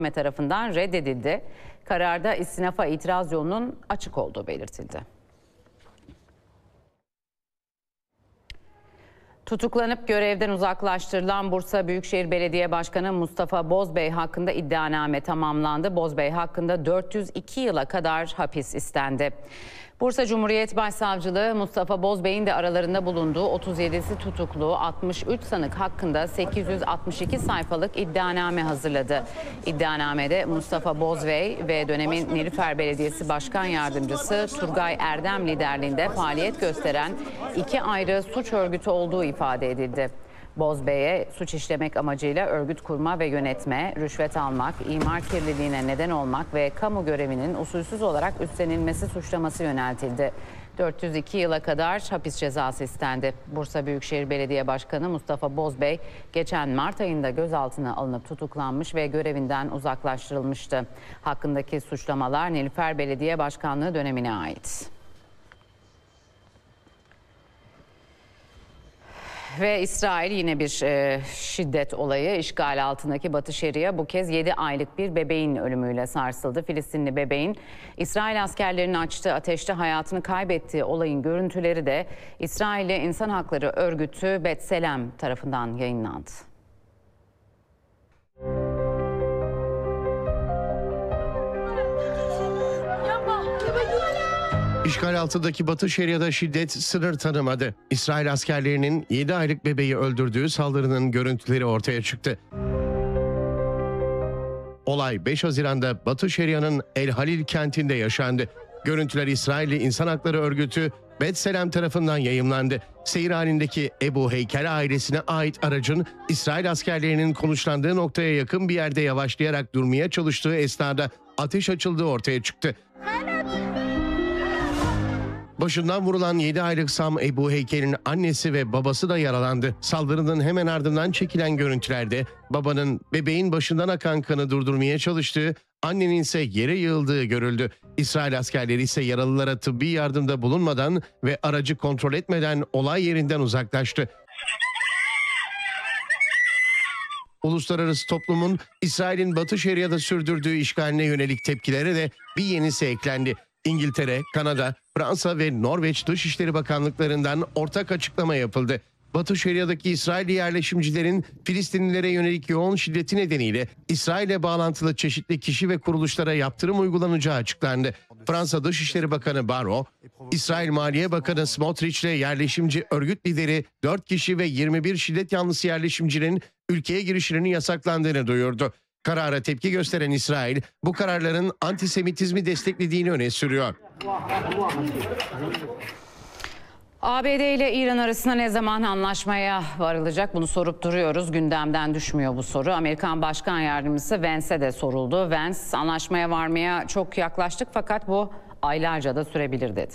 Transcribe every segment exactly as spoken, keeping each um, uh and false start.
tarafından reddedildi. Kararda istinafa itiraz yolunun açık olduğu belirtildi. Tutuklanıp görevden uzaklaştırılan Bursa Büyükşehir Belediye Başkanı Mustafa Bozbey hakkında iddianame tamamlandı. Bozbey hakkında dört yüz iki yıla kadar hapis istendi. Bursa Cumhuriyet Başsavcılığı Mustafa Bozbey'in de aralarında bulunduğu otuz yedisi tutuklu altmış üç sanık hakkında sekiz yüz altmış iki sayfalık iddianame hazırladı. İddianamede Mustafa Bozbey ve dönemin Nilüfer Belediyesi Başkan Yardımcısı Turgay Erdem liderliğinde faaliyet gösteren iki ayrı suç örgütü olduğu ifade edildi. Bozbey'e suç işlemek amacıyla örgüt kurma ve yönetme, rüşvet almak, imar kirliliğine neden olmak ve kamu görevinin usulsüz olarak üstlenilmesi suçlaması yöneltildi. dört yüz iki yıla kadar hapis cezası istendi. Bursa Büyükşehir Belediye Başkanı Mustafa Bozbey geçen Mart ayında gözaltına alınıp tutuklanmış ve görevinden uzaklaştırılmıştı. Hakkındaki suçlamalar Nilüfer Belediye Başkanlığı dönemine ait. Ve İsrail yine bir e, şiddet olayı. İşgal altındaki Batı Şeria bu kez yedi aylık bir bebeğin ölümüyle sarsıldı. Filistinli bebeğin İsrail askerlerinin açtığı ateşte hayatını kaybettiği olayın görüntüleri de İsrail'le İnsan Hakları Örgütü B'Tselem tarafından yayınlandı. İşgal altındaki Batı Şeria'da şiddet sınır tanımadı. İsrail askerlerinin yedi aylık bebeği öldürdüğü saldırının görüntüleri ortaya çıktı. Olay beş Haziran'da Batı Şeria'nın El Halil kentinde yaşandı. Görüntüler İsrailli İnsan Hakları Örgütü B'Tselem tarafından yayımlandı. Seyir halindeki Ebu Heykel ailesine ait aracın İsrail askerlerinin konuşlandığı noktaya yakın bir yerde yavaşlayarak durmaya çalıştığı esnada ateş açıldığı ortaya çıktı. Başından vurulan yedi aylık Sam Ebu Heykel'in annesi ve babası da yaralandı. Saldırının hemen ardından çekilen görüntülerde babanın bebeğin başından akan kanı durdurmaya çalıştığı, annenin ise yere yığıldığı görüldü. İsrail askerleri ise yaralılara tıbbi yardımda bulunmadan ve aracı kontrol etmeden olay yerinden uzaklaştı. Uluslararası toplumun İsrail'in Batı Şeria'da sürdürdüğü işgaline yönelik tepkilere de bir yenisi eklendi. İngiltere, Kanada, Fransa ve Norveç Dışişleri Bakanlıklarından ortak açıklama yapıldı. Batı Şeria'daki İsrailli yerleşimcilerin Filistinlilere yönelik yoğun şiddeti nedeniyle İsrail'e bağlantılı çeşitli kişi ve kuruluşlara yaptırım uygulanacağı açıklandı. Fransa Dışişleri Bakanı Barrot, İsrail Maliye Bakanı Smotrich ile yerleşimci örgüt lideri dört kişi ve yirmi bir şiddet yanlısı yerleşimcinin ülkeye girişlerinin yasaklandığını duyurdu. Karara tepki gösteren İsrail, bu kararların antisemitizmi desteklediğini öne sürüyor. A B D ile İran arasında ne zaman anlaşmaya varılacak bunu sorup duruyoruz. Gündemden düşmüyor bu soru. Amerikan Başkan Yardımcısı Vance'e de soruldu. Vance, anlaşmaya varmaya çok yaklaştık fakat bu aylarca da sürebilir dedi.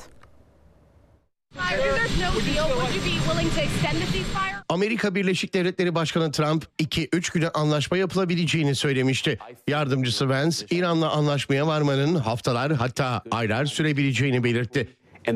Amerika Birleşik Devletleri Başkanı Trump iki üç güne anlaşma yapılabileceğini söylemişti. Yardımcısı Vance, İran'la anlaşmaya varmanın haftalar hatta aylar sürebileceğini belirtti.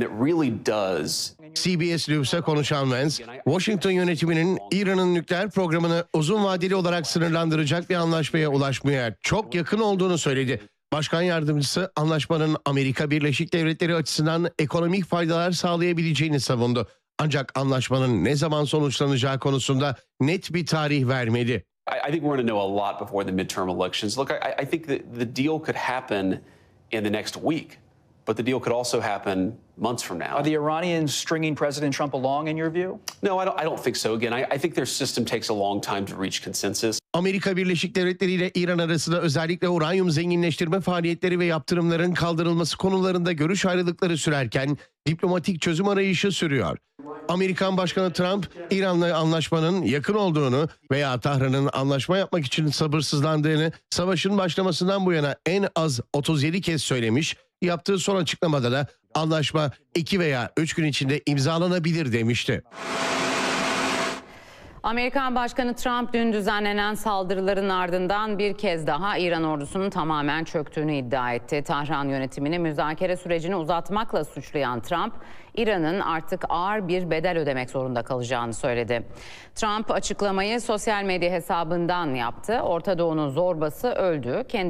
C B S News'a konuşan Vance, Washington yönetiminin İran'ın nükleer programını uzun vadeli olarak sınırlandıracak bir anlaşmaya ulaşmaya çok yakın olduğunu söyledi. Başkan yardımcısı anlaşmanın Amerika Birleşik Devletleri açısından ekonomik faydalar sağlayabileceğini savundu. Ancak anlaşmanın ne zaman sonuçlanacağı konusunda net bir tarih vermedi. I think we're going to know a lot before the midterm elections. Look, I, I think that the deal could happen in the next week, but the deal could also happen months from now. Are the Iranians stringing President Trump along in your view? No, I don't, I don't think so. Again, I, I think their system takes a long time to reach consensus. Amerika Birleşik Devletleri ile İran arasında özellikle uranyum zenginleştirme faaliyetleri ve yaptırımların kaldırılması konularında görüş ayrılıkları sürerken diplomatik çözüm arayışı sürüyor. Amerikan Başkanı Trump, İran'la anlaşmanın yakın olduğunu veya Tahran'ın anlaşma yapmak için sabırsızlandığını savaşın başlamasından bu yana en az otuz yedi kez söylemiş, yaptığı son açıklamada da anlaşma iki veya üç gün içinde imzalanabilir demişti. Amerikan Başkanı Trump dün düzenlenen saldırıların ardından bir kez daha İran ordusunun tamamen çöktüğünü iddia etti. Tahran yönetimini müzakere sürecini uzatmakla suçlayan Trump, İran'ın artık ağır bir bedel ödemek zorunda kalacağını söyledi. Trump açıklamayı sosyal medya hesabından yaptı. Orta Doğu'nun zorbası öldü. Kendi